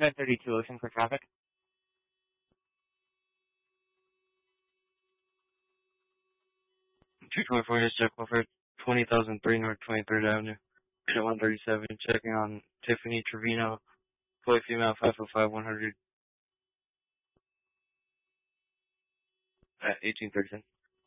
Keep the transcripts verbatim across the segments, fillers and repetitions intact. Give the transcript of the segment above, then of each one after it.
ten thirty-two Ocean for traffic. two twenty-four, just check over twenty thousand three North twenty-third Avenue. At one thirty-seven, checking on Tiffany Trevino, employee female, five oh five, one hundred. At eighteen thirty-seven.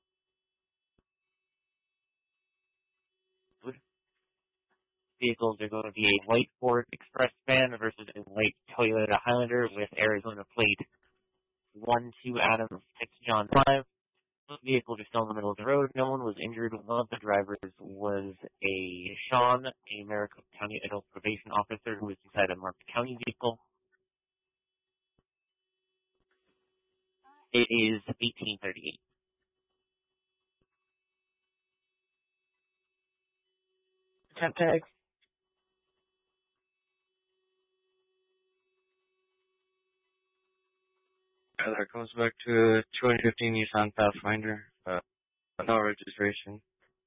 Vehicles are going to be a white Ford Express van versus a white Toyota Highlander with Arizona plate one two Adam six John five. Both vehicles are still in the middle of the road. No one was injured. One of the drivers was a Sean, a Maricopa County adult probation officer who was inside a Mark County vehicle. It is eighteen thirty-eight. Temp tag. Uh, that comes back to a twenty fifteen Nissan Pathfinder. Uh, no registration.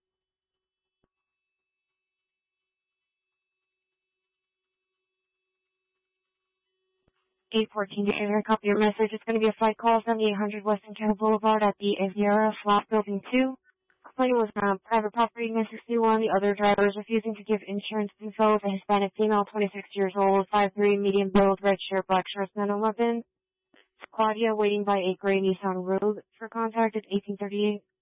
eight fourteen, to share a copy of your message. It's going to be a flight call from the eight hundred Western County Boulevard at the Aviera Flat Building two. Complaint was on private property, Miss sixty-one. The other driver is refusing to give insurance info. The Hispanic female, twenty-six years old, five three, medium build, red shirt, black shorts, none weapon. Claudia waiting by a gray Nissan Rogue for contact at eighteen thirty-eight.